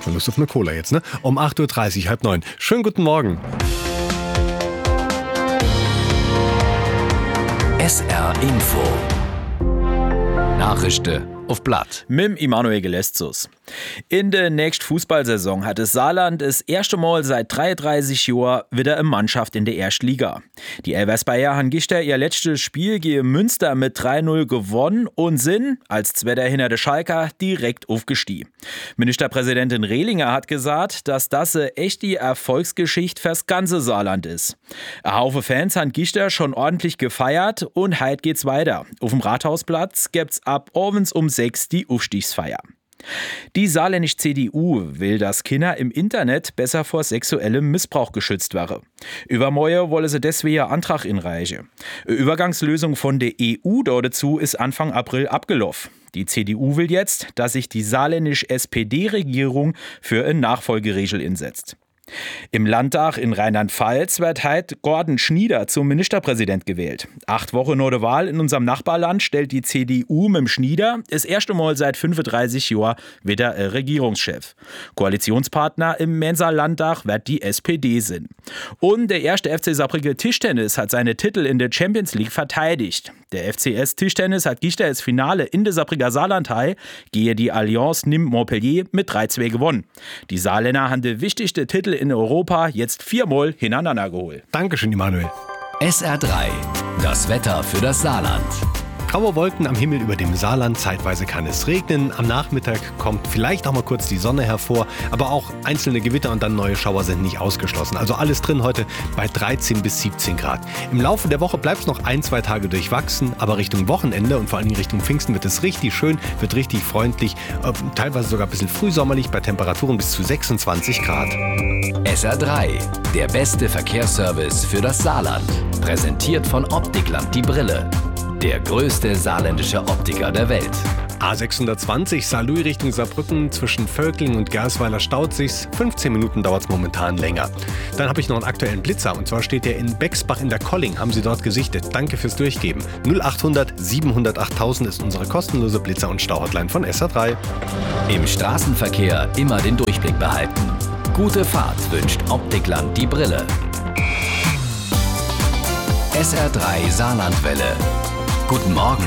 Schon Lust auf eine Cola jetzt, ne? Um 8.30 Uhr, 8:30. Schönen guten Morgen. SR Info. Nachrichten auf Blatt. Mit Immanuel Geleszus. In der nächsten Fußballsaison hat das Saarland das erste Mal seit 33 Jahren wieder eine Mannschaft in der ersten Liga. Die Elvers Bayer haben gestern ihr letztes Spiel gegen Münster mit 3:0 gewonnen und sind, als Zweiter hinter der Schalker, direkt aufgestiegen. Ministerpräsidentin Rehlinger hat gesagt, dass das eine echte Erfolgsgeschichte fürs ganze Saarland ist. Ein Haufen Fans haben gestern schon ordentlich gefeiert und heute geht's weiter. Auf dem Rathausplatz gibt's ab abends um 6 die Aufstiegsfeier. Die saarländische CDU will, dass Kinder im Internet besser vor sexuellem Missbrauch geschützt werden. Übermorgen wolle sie deswegen einen Antrag einreichen. Eine Übergangslösung von der EU dazu ist Anfang April abgelaufen. Die CDU will jetzt, dass sich die saarländische SPD-Regierung für eine Nachfolgeregel einsetzt. Im Landtag in Rheinland-Pfalz wird heute Gordon Schnieder zum Ministerpräsident gewählt. 8 Wochen nach der Wahl in unserem Nachbarland stellt die CDU mit dem Schnieder das erste Mal seit 35 Jahren wieder ein Regierungschef. Koalitionspartner im Mensa-Landtag wird die SPD sein. Und der erste FC Saarbrücken Tischtennis hat seine Titel in der Champions League verteidigt. Der FCS Tischtennis hat gestern das Finale in der Saarbrücker Saarlandhalle gegen die Allianz Nîmes Montpellier mit 3:2 gewonnen. Die Saarländer haben den wichtigsten Titel in Europa jetzt 4-mal hintereinander geholt. Dankeschön, Immanuel. SR3. Das Wetter für das Saarland. Graue Wolken am Himmel über dem Saarland, zeitweise kann es regnen. Am Nachmittag kommt vielleicht auch mal kurz die Sonne hervor, aber auch einzelne Gewitter und dann neue Schauer sind nicht ausgeschlossen. Also alles drin heute bei 13 bis 17 Grad. Im Laufe der Woche bleibt es noch 1-2 Tage durchwachsen, aber Richtung Wochenende und vor allem Richtung Pfingsten wird es richtig schön, wird richtig freundlich, teilweise sogar ein bisschen frühsommerlich bei Temperaturen bis zu 26 Grad. SR3. Der beste Verkehrsservice für das Saarland. Präsentiert von Optikland die Brille. Der größte saarländische Optiker der Welt. A620 Saarlouis Richtung Saarbrücken zwischen Völkling und Gersweiler staut sich's. 15 Minuten dauert es momentan länger. Dann habe ich noch einen aktuellen Blitzer und zwar steht der in Bexbach in der Kolling. Haben Sie dort gesichtet? Danke fürs Durchgeben. 0800 700 8000 ist unsere kostenlose Blitzer- und Stauhotline von SR3. Im Straßenverkehr immer den Durchblick behalten. Gute Fahrt wünscht Optikland die Brille. SR3 Saarlandwelle. Guten Morgen.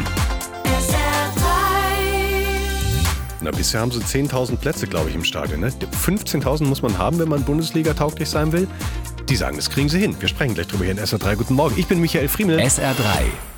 Na, bisher haben sie 10.000 Plätze, glaube ich, im Stadion. Ne? 15.000 muss man haben, wenn man Bundesliga-tauglich sein will. Die sagen, das kriegen sie hin. Wir sprechen gleich drüber hier in SR3. Guten Morgen. Ich bin Michael Friemel. SR3.